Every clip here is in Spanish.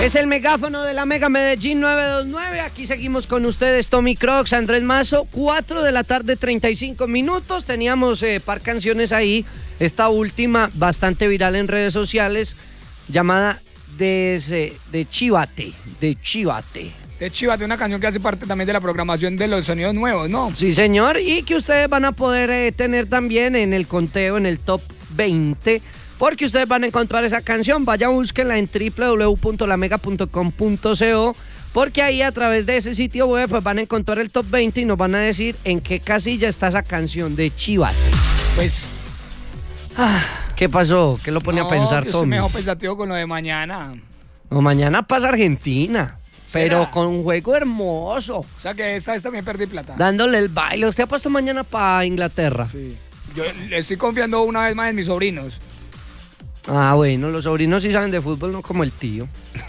Es el megáfono de la Mega Medellín 929. Aquí seguimos con ustedes, Tommy Crocs, Andrés Mazo. 4 de la tarde, 35 minutos. Teníamos par canciones ahí. Esta última, bastante viral en redes sociales, llamada de Chivate. De Chivate, una canción que hace parte también de la programación de los sonidos nuevos, ¿no? Sí, señor. Y que ustedes van a poder tener también en el conteo, en el top 20. Porque ustedes van a encontrar esa canción. Vaya, búsquenla en www.lamega.com.co, porque ahí a través de ese sitio web pues van a encontrar el top 20 y nos van a decir en qué casilla está esa canción de Chivate. Pues... ¿qué pasó? ¿Qué lo pone a pensar, Tommy? Tommy? Me dejó pensativo con lo de mañana. No, mañana pasa Argentina, pero ¿Será? con un juego hermoso. O sea que esta vez también perdí plata. Dándole el baile. ¿Usted ha puesto mañana para Inglaterra? Sí. Yo le estoy confiando una vez más en mis sobrinos. Ah, bueno, los sobrinos sí saben de fútbol, no como el tío.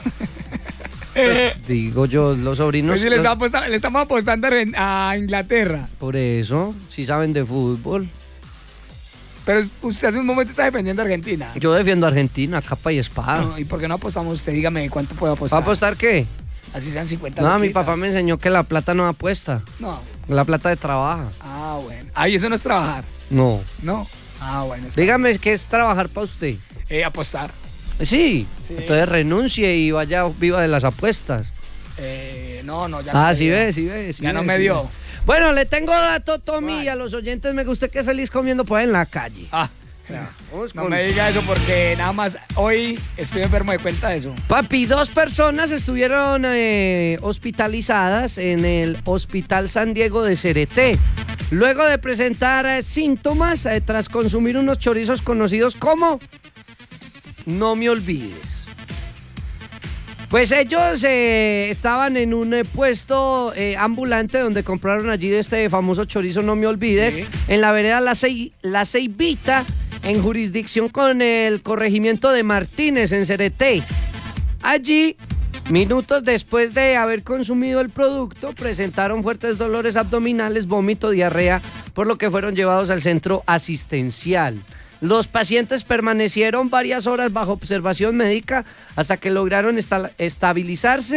Pues, digo yo, los sobrinos... Pues sí, le estamos apostando a Inglaterra. Por eso, sí saben de fútbol. Pero usted hace un momento está defendiendo a Argentina. Yo defiendo a Argentina, capa y espada. No, ¿y por qué no apostamos usted? Dígame, ¿cuánto puedo ¿Va apostar? a apostar qué? Así sean 50 No, mi luquitas. papá me enseñó que la plata no apuesta. No. La plata de trabaja. Ah, bueno. Ay, eso no es trabajar. No. No. Ah, bueno. Está Dígame, ¿qué es trabajar para usted? apostar. Sí. Sí. Entonces renuncie y vaya viva de las apuestas. No, ya Ah, no sí me dio. ve, sí ve. Ya no me dio. Bueno, le tengo dato, Tommy, ¿Cuál? y a los oyentes me gusta que es feliz comiendo por ahí en la calle. Ah, Vamos no con- me diga eso porque nada más hoy estoy enfermo de cuenta de eso. Papi, 2 personas estuvieron hospitalizadas en el Hospital San Diego de Cereté, luego de presentar síntomas tras consumir unos chorizos conocidos como No Me Olvides. Pues ellos estaban en un puesto ambulante donde compraron allí este famoso chorizo No Me Olvides, Sí. en la vereda La Ceibita, en jurisdicción con el corregimiento de Martínez, en Cereté. Allí, minutos después de haber consumido el producto, presentaron fuertes dolores abdominales, vómito, diarrea, por lo que fueron llevados al centro asistencial. Los pacientes permanecieron varias horas bajo observación médica hasta que lograron estabilizarse